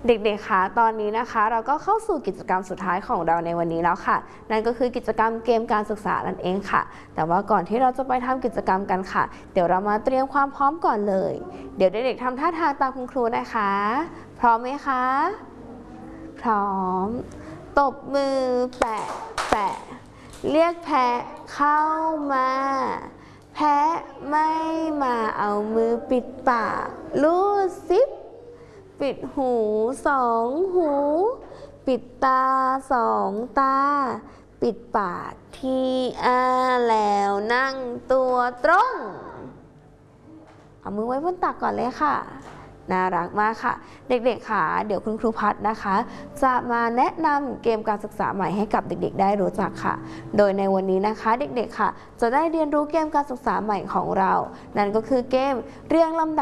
เด็กๆคะตอนนี้นะคะเราก็เข้าสู่กิจกรรมสุดท้ายของเราในวันนี้แล้วค่ะนั่นก็คือกิจกรรมเกมการศึกษานั่นเองค่ะแต่ว่าก่อนที่เราจะไปทำกิจกรรมกันค่ะเดี๋ยวเรามาเตรียมความพร้อมก่อนเลยเดี๋ยวเด็กๆทำท่าทางตามคุณครูนะคะพร้อมไหมคะพร้อมตบมือแปะแปะเรียกแพะเข้ามาแพะไม่มาเอามือปิดปากลูดซิปปิดหูสองหูปิดตาสองตาปิดปากที่อ้าแล้วนั่งตัวตรงเอามือไว้บนตักก่อนเลยค่ะน่ารักมากค่ะเด็กๆค่ะเดี๋ยวคุณครูพัฒน์นะคะจะมาแนะนำเกมการศึกษาใหม่ให้กับเด็กๆได้รู้จักค่ะโดยในวันนี้นะคะเด็กๆค่ะจะได้เรียนรู้เกมการศึกษาใหม่ของเรานั่นก็คือเกมเรียงลำดับ